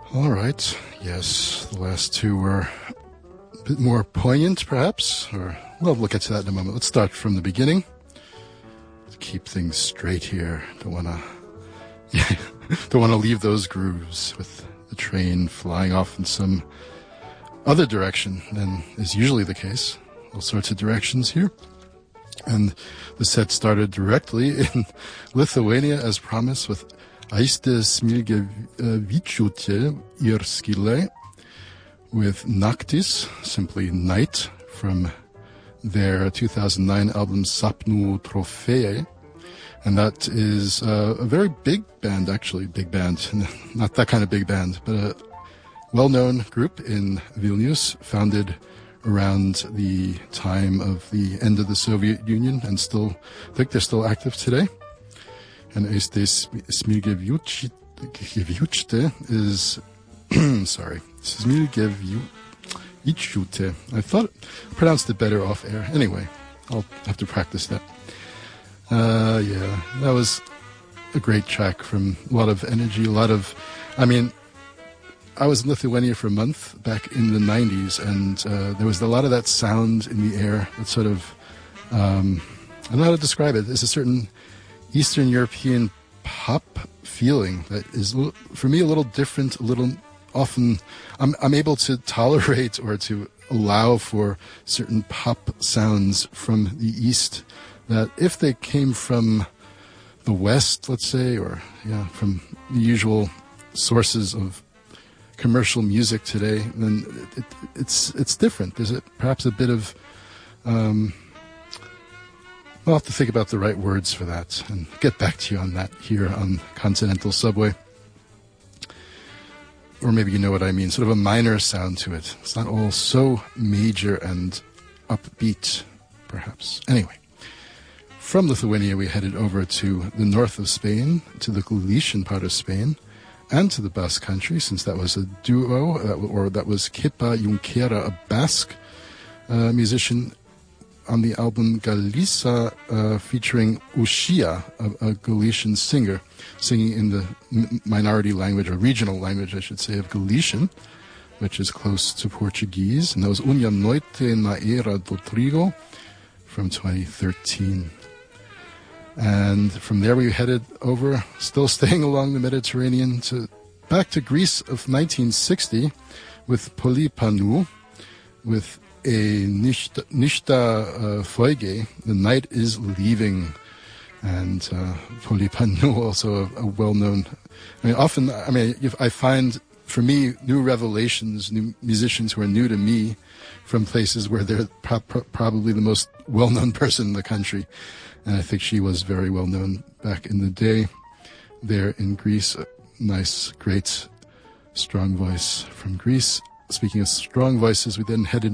All right. Yes, the last two were a bit more poignant, perhaps. We'll get to that in a moment. Let's start from the beginning. To keep things straight here. Don't want to leave those grooves with the train flying off in some other direction than is usually the case. All sorts of directions here. And the set started directly in Lithuania, as promised, with Aiste Smilgevičiūtė ir Skylė, with Naktis, simply night, from their 2009 album Sapnų Trofėjai. And that is a very big band, actually, big band. Not that kind of big band, but a well-known group in Vilnius, founded around the time of the end of the Soviet Union, and I think they're still active today. And Aiste Smilgevičiūtė is, Smilgevičiūtė. I thought I pronounced it better off air. Anyway, I'll have to practice that. Yeah, that was a great track from a lot of energy, I was in Lithuania for a month back in the 90s, and there was a lot of that sound in the air. That sort of, I don't know how to describe it. There's a certain Eastern European pop feeling that is, for me, a little different, often, I'm able to tolerate or to allow for certain pop sounds from the East that if they came from the West, let's say, or from the usual sources of commercial music today, then it's different. There's perhaps a bit of I'll have to think about the right words for that and get back to you on that here on Continental Subway. Or maybe you know what I mean, sort of a minor sound to it. It's not all so major and upbeat, perhaps. Anyway, from Lithuania we headed over to the north of Spain, to the Galician part of Spain, and to the Basque country, since that was a duo, that was Kepa Junquera, a Basque musician, on the album Galiza, featuring Ushia, a Galician singer, singing in the minority language, or regional language, I should say, of Galician, which is close to Portuguese. And that was Unha Noite na Era do Trigo from 2013. And from there we headed over, still staying along the Mediterranean, back to Greece of 1960 with Polypanou, with a Nishta Foige, The Night is Leaving. And Polypanou, also a well-known, if I find, for me, new revelations, new musicians who are new to me from places where they're probably the most well-known person in the country. And I think she was very well known back in the day there in Greece. A nice, great, strong voice from Greece. Speaking of strong voices, we then headed